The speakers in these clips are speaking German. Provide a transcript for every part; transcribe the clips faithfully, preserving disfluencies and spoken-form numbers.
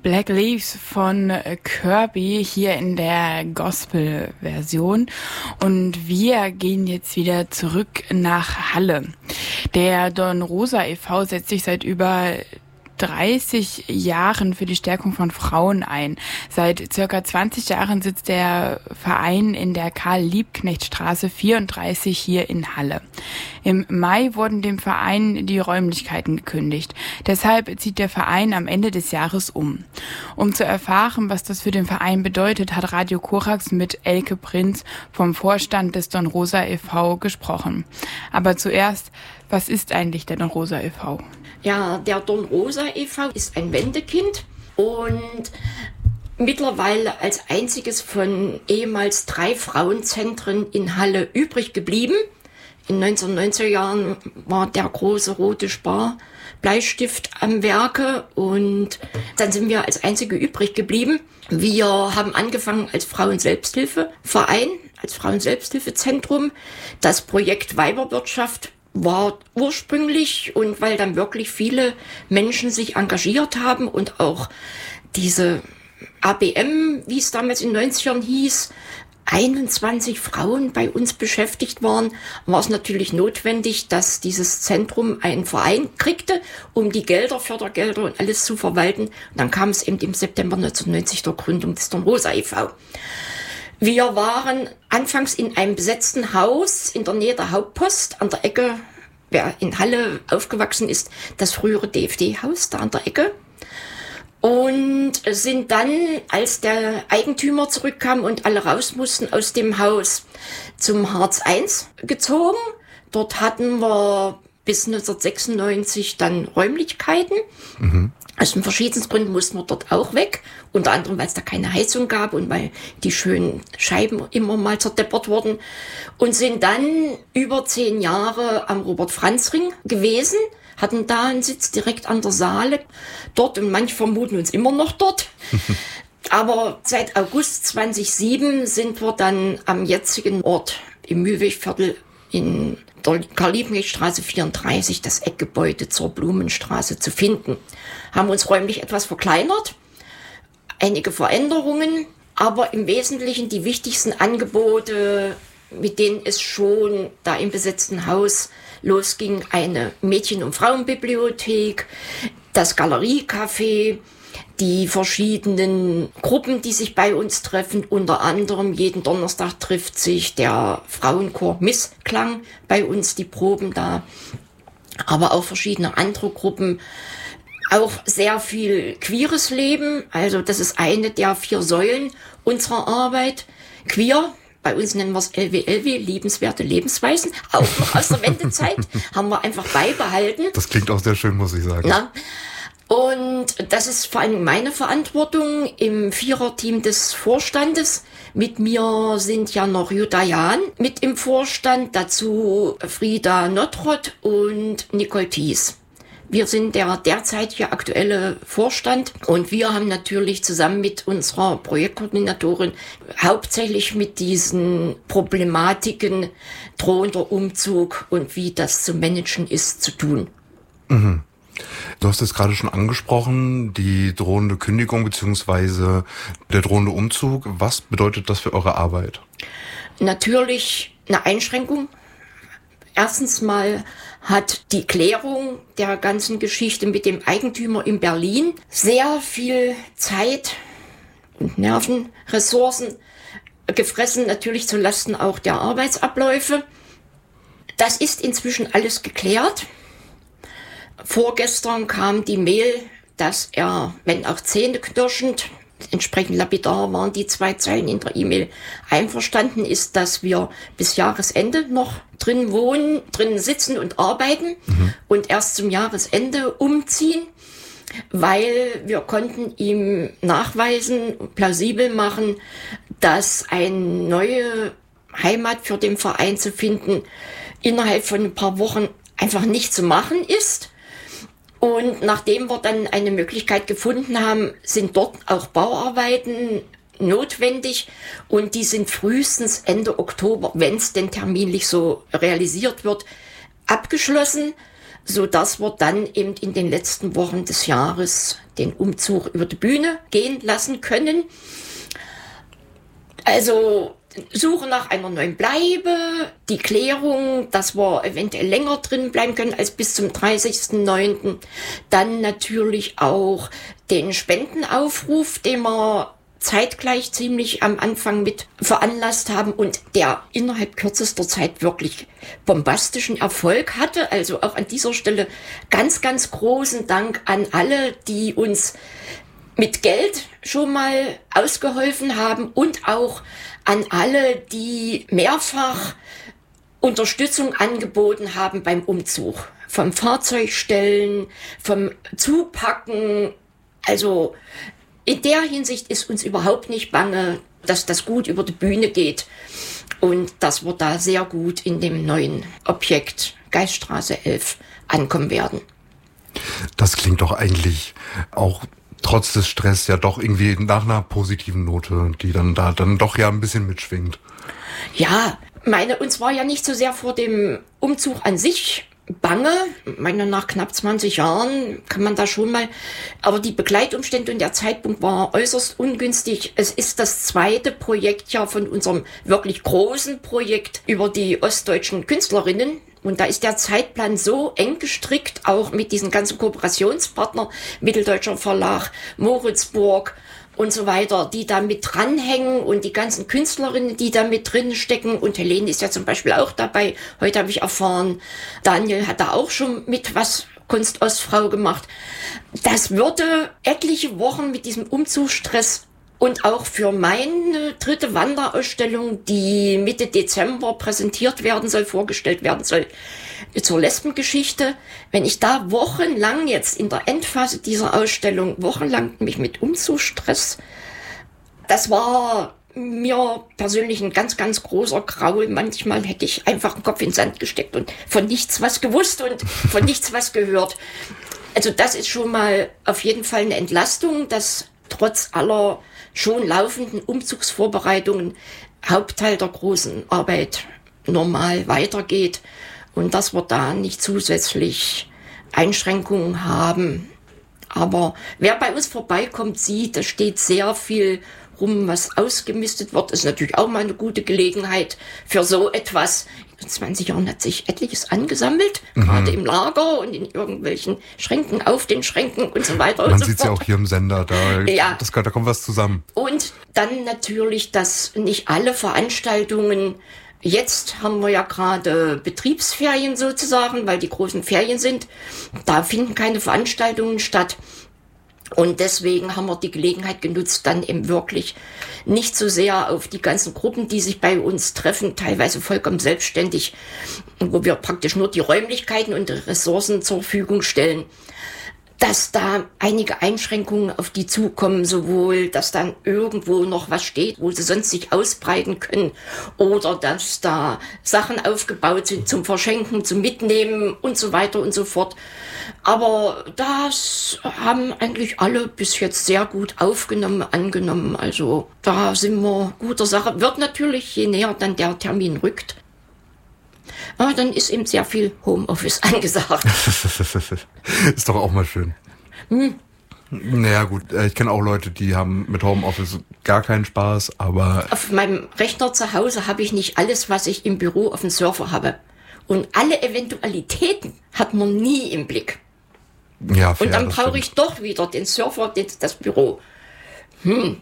Black Leaves von Kirby hier in der Gospel-Version. Und wir gehen jetzt wieder zurück nach Halle. Der Don Rosa e V setzt sich seit über dreißig Jahren für die Stärkung von Frauen ein. Seit circa zwanzig Jahren sitzt der Verein in der Karl-Liebknecht-Straße vierunddreißig hier in Halle. Im Mai wurden dem Verein die Räumlichkeiten gekündigt. Deshalb zieht der Verein am Ende des Jahres um. Um zu erfahren, was das für den Verein bedeutet, hat Radio Korax mit Elke Prinz vom Vorstand des Don Rosa e V gesprochen. Aber zuerst, was ist eigentlich der Don Rosa e V? Ja, der Don Rosa e V ist ein Wendekind und mittlerweile als einziges von ehemals drei Frauenzentren in Halle übrig geblieben. In neunzehnhundertneunziger Jahren war der große rote Sparbleistift am Werke und dann sind wir als einzige übrig geblieben. Wir haben angefangen als Frauenselbsthilfeverein, als Frauenselbsthilfezentrum. Das Projekt Weiberwirtschaft war ursprünglich, und weil dann wirklich viele Menschen sich engagiert haben und auch diese A B M, wie es damals in den neunzigern hieß, einundzwanzig Frauen bei uns beschäftigt waren, war es natürlich notwendig, dass dieses Zentrum einen Verein kriegte, um die Gelder, Fördergelder und alles zu verwalten. Und dann kam es eben im September neunzehnhundertneunzig zur Gründung des Don Rosa e V. Wir waren anfangs in einem besetzten Haus in der Nähe der Hauptpost an der Ecke, wer in Halle aufgewachsen ist, das frühere D F D-Haus da an der Ecke. Und sind dann, als der Eigentümer zurückkam und alle raus mussten aus dem Haus, zum Hartz eins gezogen. Dort hatten wir bis neunzehnhundertsechsundneunzig dann Räumlichkeiten. Mhm. Aus den verschiedensten Gründen mussten wir dort auch weg. Unter anderem, weil es da keine Heizung gab und weil die schönen Scheiben immer mal zerdeppert wurden. Und sind dann über zehn Jahre am Robert-Franz-Ring gewesen, hatten da einen Sitz direkt an der Saale dort und manche vermuten uns immer noch dort. Aber seit August zweitausendsieben sind wir dann am jetzigen Ort im Mühlwegviertel in der Karl-Liebknecht-Straße vierunddreißig, das Eckgebäude zur Blumenstraße, zu finden. Haben uns räumlich etwas verkleinert, einige Veränderungen, aber im Wesentlichen die wichtigsten Angebote, mit denen es schon da im besetzten Haus losging: eine Mädchen- und Frauenbibliothek, das Galeriecafé, die verschiedenen Gruppen, die sich bei uns treffen. Unter anderem jeden Donnerstag trifft sich der Frauenchor Missklang bei uns, die Proben da, aber auch verschiedene andere Gruppen. Auch sehr viel queeres Leben, also das ist eine der vier Säulen unserer Arbeit. Queer, bei uns nennen wir es L W L W, liebenswerte Lebensweisen, auch noch aus der Wendezeit, haben wir einfach beibehalten. Das klingt auch sehr schön, muss ich sagen. Na? Und das ist vor allem meine Verantwortung im Viererteam des Vorstandes. Mit mir sind ja noch Jutta Jahn mit im Vorstand, dazu Frieda Nottrott und Nicole Thies. Wir sind der derzeitige aktuelle Vorstand und wir haben natürlich zusammen mit unserer Projektkoordinatorin hauptsächlich mit diesen Problematiken drohender Umzug und wie das zu managen ist zu tun. Mhm. Du hast es gerade schon angesprochen, die drohende Kündigung bzw. der drohende Umzug. Was bedeutet das für eure Arbeit? Natürlich eine Einschränkung. Erstens mal hat die Klärung der ganzen Geschichte mit dem Eigentümer in Berlin sehr viel Zeit und Nerven, Ressourcen gefressen, natürlich zu Lasten auch der Arbeitsabläufe. Das ist inzwischen alles geklärt. Vorgestern kam die Mail, dass er, wenn auch zähneknirschend, entsprechend lapidar waren die zwei Zeilen in der E-Mail, einverstanden ist, dass wir bis Jahresende noch drin wohnen, drin sitzen und arbeiten mhm. und erst zum Jahresende umziehen, weil wir konnten ihm nachweisen, plausibel machen, dass eine neue Heimat für den Verein zu finden innerhalb von ein paar Wochen einfach nicht zu machen ist. Und nachdem wir dann eine Möglichkeit gefunden haben, sind dort auch Bauarbeiten notwendig und die sind frühestens Ende Oktober, wenn es denn terminlich so realisiert wird, abgeschlossen. so dass wir dann eben in den letzten Wochen des Jahres den Umzug über die Bühne gehen lassen können. Also Suche nach einer neuen Bleibe, die Klärung, dass wir eventuell länger drin bleiben können als bis zum dreißigsten neunten Dann natürlich auch den Spendenaufruf, den wir zeitgleich ziemlich am Anfang mit veranlasst haben und der innerhalb kürzester Zeit wirklich bombastischen Erfolg hatte. Also auch an dieser Stelle ganz, ganz großen Dank an alle, die uns mit Geld schon mal ausgeholfen haben und auch an alle, die mehrfach Unterstützung angeboten haben beim Umzug. Vom Fahrzeugstellen, vom Zupacken. Also in der Hinsicht ist uns überhaupt nicht bange, dass das gut über die Bühne geht und dass wir da sehr gut in dem neuen Objekt Geiststraße elf ankommen werden. Das klingt doch eigentlich auch trotz des Stress ja doch irgendwie nach einer positiven Note, die dann da dann doch ja ein bisschen mitschwingt. Ja, meine, uns war ja nicht so sehr vor dem Umzug an sich bange. Meine, nach knapp zwanzig Jahren kann man da schon mal, aber die Begleitumstände und der Zeitpunkt war äußerst ungünstig. Es ist das zweite Projekt ja von unserem wirklich großen Projekt über die ostdeutschen Künstlerinnen. Und da ist der Zeitplan so eng gestrickt, auch mit diesen ganzen Kooperationspartnern, Mitteldeutscher Verlag, Moritzburg und so weiter, die da mit dranhängen und die ganzen Künstlerinnen, die da mit drin stecken. Und Helene ist ja zum Beispiel auch dabei. Heute habe ich erfahren, Daniel hat da auch schon mit was Kunst-Ostfrau gemacht. Das würde etliche Wochen mit diesem Umzugsstress und auch für meine dritte Wanderausstellung, die Mitte Dezember präsentiert werden soll, vorgestellt werden soll, zur Lesbengeschichte. Wenn ich da wochenlang jetzt in der Endphase dieser Ausstellung, wochenlang mich mit Umzugsstress, das war mir persönlich ein ganz, ganz großer Graul. Manchmal hätte ich einfach den Kopf in den Sand gesteckt und von nichts was gewusst und von nichts was gehört. Also das ist schon mal auf jeden Fall eine Entlastung, dass trotz aller schon laufenden Umzugsvorbereitungen Hauptteil der großen Arbeit normal weitergeht und dass wir da nicht zusätzlich Einschränkungen haben. Aber wer bei uns vorbeikommt, sieht, da steht sehr viel rum, was ausgemistet wird. Das ist natürlich auch mal eine gute Gelegenheit für so etwas. In zwanzig Jahren hat sich etliches angesammelt, mhm. gerade im Lager und in irgendwelchen Schränken, auf den Schränken und so weiter. Man und so sieht es ja auch hier im Sender, da, ja. das, da kommt was zusammen. Und dann natürlich, dass nicht alle Veranstaltungen, jetzt haben wir ja gerade Betriebsferien sozusagen, weil die großen Ferien sind, da finden keine Veranstaltungen statt. Und deswegen haben wir die Gelegenheit genutzt, dann eben wirklich nicht so sehr auf die ganzen Gruppen, die sich bei uns treffen, teilweise vollkommen selbstständig, wo wir praktisch nur die Räumlichkeiten und die Ressourcen zur Verfügung stellen, dass da einige Einschränkungen auf die zukommen, sowohl, dass dann irgendwo noch was steht, wo sie sonst sich ausbreiten können, oder dass da Sachen aufgebaut sind zum Verschenken, zum Mitnehmen und so weiter und so fort. Aber das haben eigentlich alle bis jetzt sehr gut aufgenommen, angenommen. Also da sind wir guter Sache. Wird natürlich, je näher dann der Termin rückt, aber dann ist eben sehr viel Homeoffice angesagt. Ist doch auch mal schön. Hm. Naja gut, ich kenne auch Leute, die haben mit Homeoffice gar keinen Spaß, aber... Auf meinem Rechner zu Hause habe ich nicht alles, was ich im Büro auf dem Server habe. Und alle Eventualitäten hat man nie im Blick. Ja, fair, und dann brauche stimmt. ich doch wieder den Server, den, das Büro. Hm.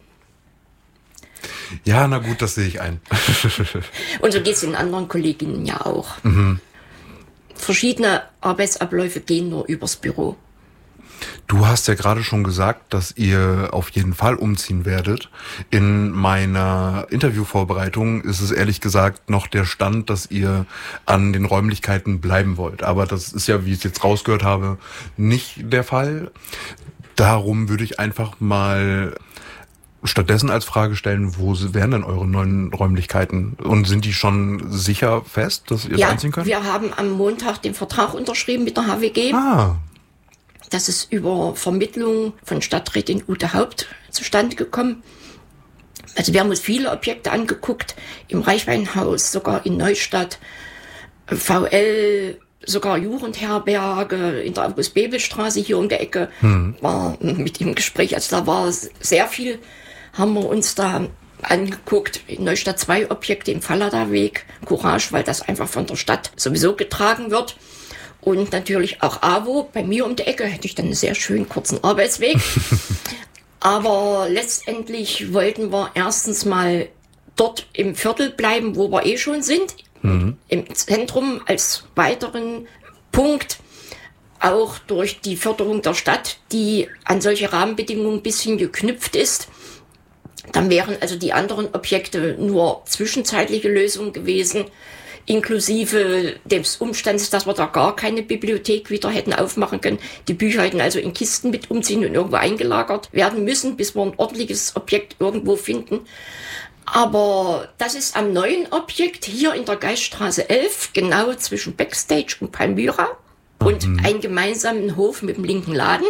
Ja, na gut, das sehe ich ein. Und so geht es den anderen Kolleginnen ja auch. Mhm. Verschiedene Arbeitsabläufe gehen nur übers Büro. Du hast ja gerade schon gesagt, dass ihr auf jeden Fall umziehen werdet. In meiner Interviewvorbereitung ist es ehrlich gesagt noch der Stand, dass ihr an den Räumlichkeiten bleiben wollt. Aber das ist ja, wie ich es jetzt rausgehört habe, nicht der Fall. Darum würde ich einfach mal stattdessen als Frage stellen, wo wären denn eure neuen Räumlichkeiten? Und sind die schon sicher fest, dass ihr ja, da einziehen könnt? Wir haben am Montag den Vertrag unterschrieben mit der H W G. Ah. Das ist über Vermittlung von Stadträtin Ute Haupt zustande gekommen. Also wir haben uns viele Objekte angeguckt, im Reichweinhaus, sogar in Neustadt, V L, sogar Jugendherberge in der August-Bebel-Straße hier um die Ecke, mhm. war mit ihm im Gespräch. Also da war sehr viel, haben wir uns da angeguckt. In Neustadt zwei Objekte im Fallada-Weg, Courage, weil das einfach von der Stadt sowieso getragen wird. Und natürlich auch A W O, bei mir um die Ecke, hätte ich dann einen sehr schönen kurzen Arbeitsweg. Aber letztendlich wollten wir erstens mal dort im Viertel bleiben, wo wir eh schon sind, mhm. im Zentrum als weiteren Punkt, auch durch die Förderung der Stadt, die an solche Rahmenbedingungen ein bisschen geknüpft ist. Dann wären also die anderen Objekte nur zwischenzeitliche Lösungen gewesen, inklusive des Umstandes, dass wir da gar keine Bibliothek wieder hätten aufmachen können. Die Bücher hätten also in Kisten mit umziehen und irgendwo eingelagert werden müssen, bis wir ein ordentliches Objekt irgendwo finden. Aber das ist am neuen Objekt hier in der Geiststraße elf, genau zwischen Backstage und Palmyra und mhm. einen gemeinsamen Hof mit dem linken Laden.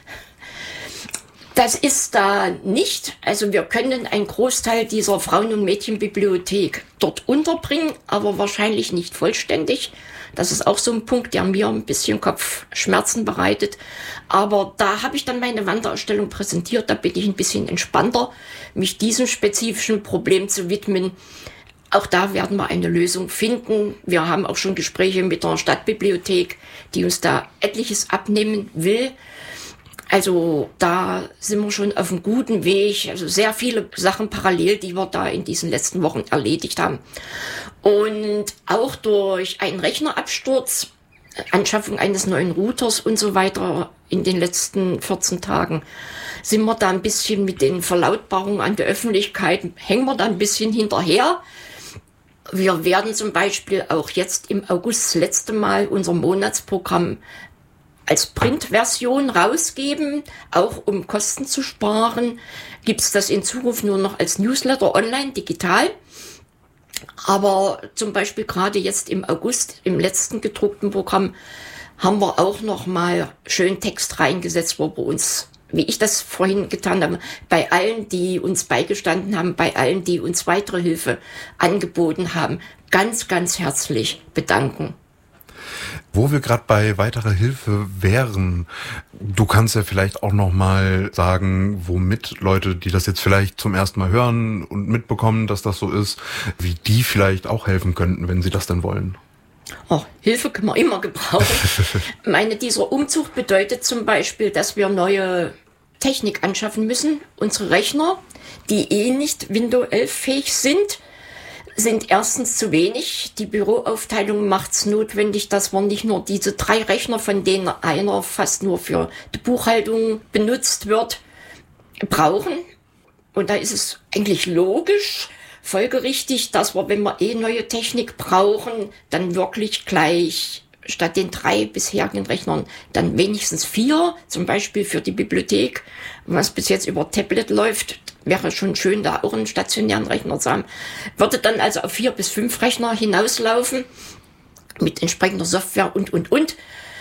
Das ist da nicht. Also wir können einen Großteil dieser Frauen- und Mädchenbibliothek dort unterbringen, aber wahrscheinlich nicht vollständig. Das ist auch so ein Punkt, der mir ein bisschen Kopfschmerzen bereitet. Aber da habe ich dann meine Wanderausstellung präsentiert. Da bin ich ein bisschen entspannter, mich diesem spezifischen Problem zu widmen. Auch da werden wir eine Lösung finden. Wir haben auch schon Gespräche mit der Stadtbibliothek, die uns da etliches abnehmen will. Also da sind wir schon auf einem guten Weg. Also sehr viele Sachen parallel, die wir da in diesen letzten Wochen erledigt haben. Und auch durch einen Rechnerabsturz, Anschaffung eines neuen Routers und so weiter in den letzten vierzehn Tagen sind wir da ein bisschen mit den Verlautbarungen an die Öffentlichkeit, hängen wir da ein bisschen hinterher. Wir werden zum Beispiel auch jetzt im August das letzte Mal unser Monatsprogramm als Printversion rausgeben, auch um Kosten zu sparen. Gibt es das in Zukunft nur noch als Newsletter online, digital. Aber zum Beispiel gerade jetzt im August, im letzten gedruckten Programm, haben wir auch noch mal schön Text reingesetzt, wo wir uns, wie ich das vorhin getan habe, bei allen, die uns beigestanden haben, bei allen, die uns weitere Hilfe angeboten haben, ganz, ganz herzlich bedanken. Wo wir gerade bei weiterer Hilfe wären, du kannst ja vielleicht auch noch mal sagen, womit Leute, die das jetzt vielleicht zum ersten Mal hören und mitbekommen, dass das so ist, wie die vielleicht auch helfen könnten, wenn sie das denn wollen. Oh, Hilfe können wir immer gebrauchen. Ich meine, dieser Umzug bedeutet zum Beispiel, dass wir neue Technik anschaffen müssen. Unsere Rechner, die eh nicht Windows elf fähig sind, sind erstens zu wenig. Die Büroaufteilung macht es notwendig, dass wir nicht nur diese drei Rechner, von denen einer fast nur für die Buchhaltung benutzt wird, brauchen. Und da ist es eigentlich logisch, folgerichtig, dass wir, wenn wir eh neue Technik brauchen, dann wirklich gleich statt den drei bisherigen Rechnern dann wenigstens vier, zum Beispiel für die Bibliothek, was bis jetzt über Tablet läuft, wäre schon schön, da auch einen stationären Rechner zu haben. Würde dann also auf vier bis fünf Rechner hinauslaufen, mit entsprechender Software und, und, und.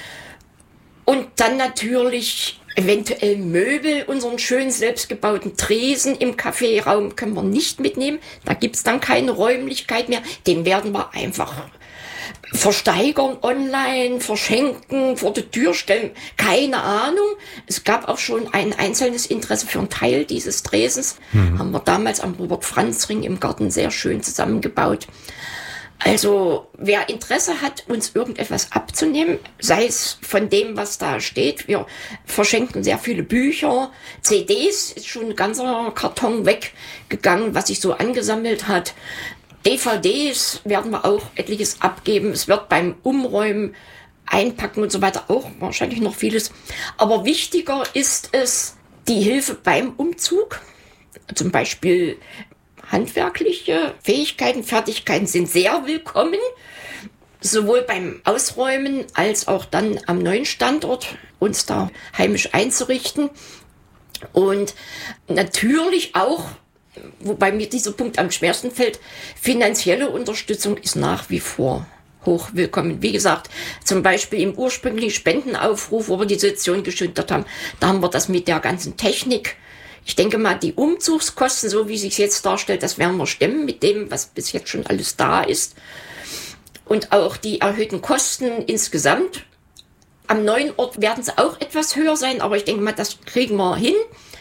Und dann natürlich eventuell Möbel, unseren schönen selbstgebauten Tresen im Kaffeeraum können wir nicht mitnehmen. Da gibt's dann keine Räumlichkeit mehr. Den werden wir einfach versteigern online, verschenken, vor die Tür stellen. Keine Ahnung. Es gab auch schon ein einzelnes Interesse für einen Teil dieses Tresens. Mhm. Haben wir damals am Robert-Franz-Ring im Garten sehr schön zusammengebaut. Also wer Interesse hat, uns irgendetwas abzunehmen, sei es von dem, was da steht. Wir verschenken sehr viele Bücher, C Ds, ist schon ein ganzer Karton weggegangen, was sich so angesammelt hat. D V Ds werden wir auch etliches abgeben. Es wird beim Umräumen, Einpacken und so weiter auch wahrscheinlich noch vieles. Aber wichtiger ist es, die Hilfe beim Umzug. Zum Beispiel handwerkliche Fähigkeiten, Fertigkeiten sind sehr willkommen. Sowohl beim Ausräumen als auch dann am neuen Standort uns da heimisch einzurichten. Und natürlich auch, wobei mir dieser Punkt am schwersten fällt, finanzielle Unterstützung ist nach wie vor hoch willkommen. Wie gesagt, zum Beispiel im ursprünglichen Spendenaufruf, wo wir die Situation geschildert haben, da haben wir das mit der ganzen Technik. Ich denke mal, die Umzugskosten, so wie es sich jetzt darstellt, das werden wir stemmen mit dem, was bis jetzt schon alles da ist. und auch die erhöhten Kosten insgesamt. Am neuen Ort werden sie auch etwas höher sein, aber ich denke mal, das kriegen wir hin.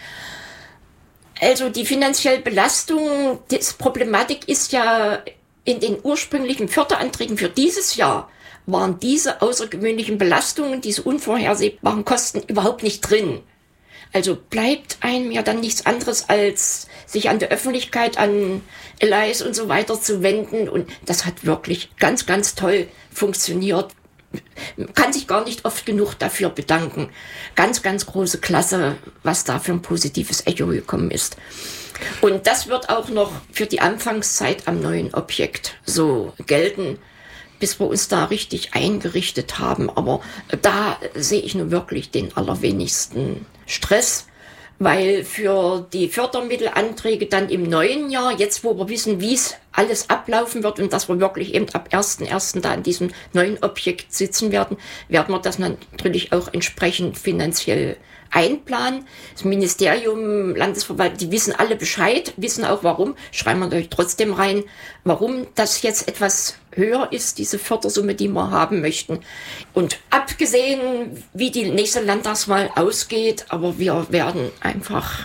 Also die finanzielle Belastung, die Problematik ist ja, in den ursprünglichen Förderanträgen für dieses Jahr waren diese außergewöhnlichen Belastungen, diese unvorhersehbaren Kosten überhaupt nicht drin. Also bleibt einem ja dann nichts anderes, als sich an der Öffentlichkeit, an L I S und so weiter zu wenden. Und das hat wirklich ganz, ganz toll funktioniert. Man kann sich gar nicht oft genug dafür bedanken. Ganz, ganz große Klasse, was da für ein positives Echo gekommen ist. Und das wird auch noch für die Anfangszeit am neuen Objekt so gelten, bis wir uns da richtig eingerichtet haben. Aber da sehe ich nun wirklich den allerwenigsten Stress, weil für die Fördermittelanträge dann im neuen Jahr, jetzt wo wir wissen, wie es alles ablaufen wird und dass wir wirklich eben ab ersten ersten da an diesem neuen Objekt sitzen werden, werden wir das natürlich auch entsprechend finanziell einplanen. Das Ministerium, Landesverwaltung, die wissen alle Bescheid, wissen auch warum, schreiben wir natürlich trotzdem rein, warum das jetzt etwas höher ist, diese Fördersumme, die wir haben möchten. Und abgesehen, wie die nächste Landtagswahl ausgeht, aber wir werden einfach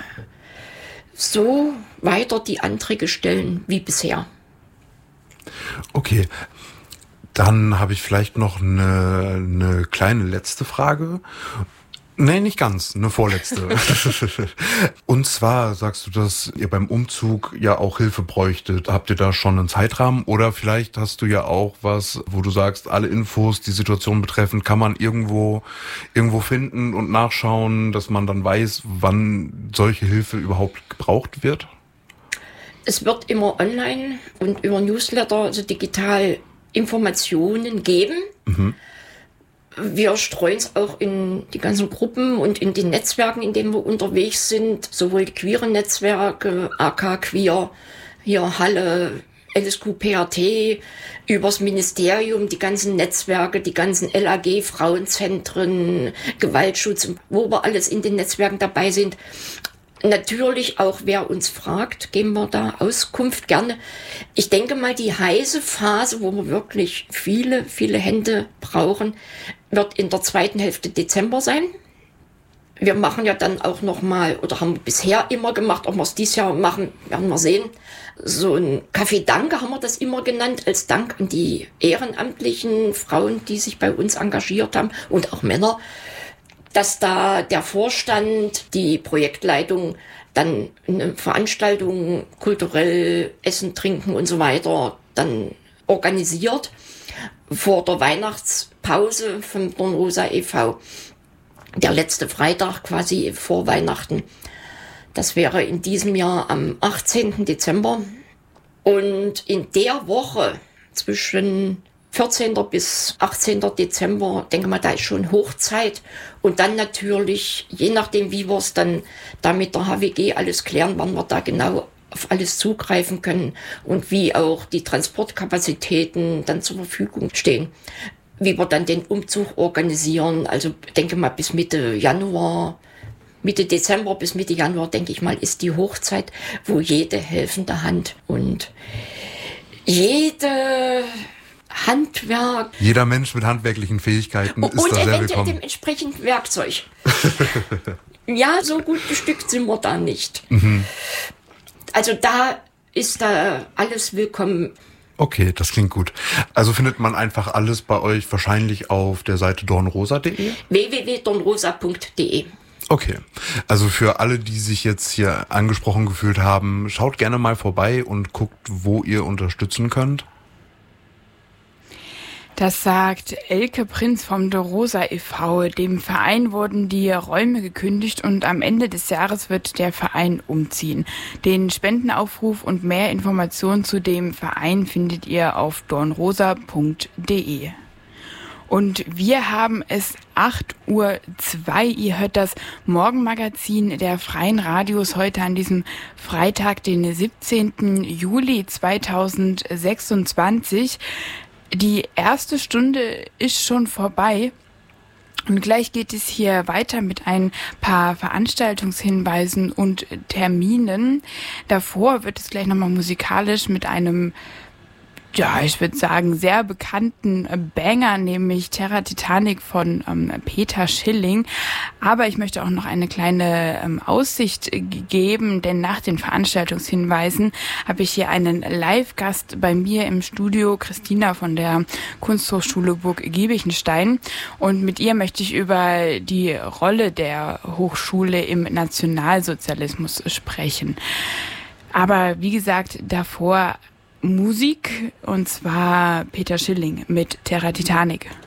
so weiter die Anträge stellen wie bisher. Okay, dann habe ich vielleicht noch eine, eine kleine letzte Frage. Nee, nicht ganz, eine vorletzte. Und zwar sagst du, dass ihr beim Umzug ja auch Hilfe bräuchtet. Habt ihr da schon einen Zeitrahmen? Oder vielleicht hast du ja auch was, wo du sagst, alle Infos, die Situation betreffend, kann man irgendwo irgendwo finden und nachschauen, dass man dann weiß, wann solche Hilfe überhaupt gebraucht wird? Es wird immer online und über Newsletter, also digital, Informationen geben. Mhm. Wir streuen es auch in die ganzen Gruppen und in den Netzwerken, in denen wir unterwegs sind, sowohl die queeren Netzwerke, A K Queer, hier Halle, L S Q P R T, übers Ministerium, die ganzen Netzwerke, die ganzen L A G, Frauenzentren, Gewaltschutz, wo wir alles in den Netzwerken dabei sind. Natürlich auch, wer uns fragt, geben wir da Auskunft gerne. Ich denke mal, die heiße Phase, wo wir wirklich viele, viele Hände brauchen, wird in der zweiten Hälfte Dezember sein. Wir machen ja dann auch noch mal, oder haben bisher immer gemacht, ob wir es dieses Jahr machen, werden wir sehen. So ein Café Danke haben wir das immer genannt, als Dank an die ehrenamtlichen Frauen, die sich bei uns engagiert haben und auch Männer, dass da der Vorstand, die Projektleitung dann eine Veranstaltung, kulturell Essen, Trinken und so weiter dann organisiert vor der Weihnachtspause vom Dornrosa e V. Der letzte Freitag quasi vor Weihnachten. Das wäre in diesem Jahr am achtzehnten Dezember. Und in der Woche zwischen vierzehnten bis achtzehnten Dezember, denke mal, da ist schon Hochzeit. Und dann natürlich, je nachdem, wie wir es dann da mit der H W G alles klären, wann wir da genau auf alles zugreifen können und wie auch die Transportkapazitäten dann zur Verfügung stehen. Wie wir dann den Umzug organisieren, also denke mal bis Mitte Januar, Mitte Dezember bis Mitte Januar, denke ich mal, ist die Hochzeit, wo jede helfende Hand und jede Handwerk. Jeder Mensch mit handwerklichen Fähigkeiten und ist da sehr willkommen. Und dem entsprechenden Werkzeug. Ja, so gut bestückt sind wir da nicht. Mhm. Also da ist da alles willkommen. Okay, das klingt gut. Also findet man einfach alles bei euch wahrscheinlich auf der Seite dornrosa punkt de? w w w punkt dornrosa punkt de. Okay, also für alle, die sich jetzt hier angesprochen gefühlt haben, schaut gerne mal vorbei und guckt, wo ihr unterstützen könnt. Das sagt Elke Prinz vom Dornrosa e V. Dem Verein wurden die Räume gekündigt und am Ende des Jahres wird der Verein umziehen. Den Spendenaufruf und mehr Informationen zu dem Verein findet ihr auf dornrosa punkt de. Und wir haben es acht Uhr zwei. Ihr hört das Morgenmagazin der Freien Radios heute an diesem Freitag, den siebzehnten Juli zweitausendsechsundzwanzig. Die erste Stunde ist schon vorbei und gleich geht es hier weiter mit ein paar Veranstaltungshinweisen und Terminen. Davor wird es gleich nochmal musikalisch mit einem ja, ich würde sagen, sehr bekannten Banger, nämlich Terra Titanic von ähm, Peter Schilling. Aber ich möchte auch noch eine kleine ähm, Aussicht geben, denn nach den Veranstaltungshinweisen habe ich hier einen Live-Gast bei mir im Studio, Christina von der Kunsthochschule Burg Giebichenstein. Und mit ihr möchte ich über die Rolle der Hochschule im Nationalsozialismus sprechen. Aber wie gesagt, davor Musik, und zwar Peter Schilling mit Terra Titanic.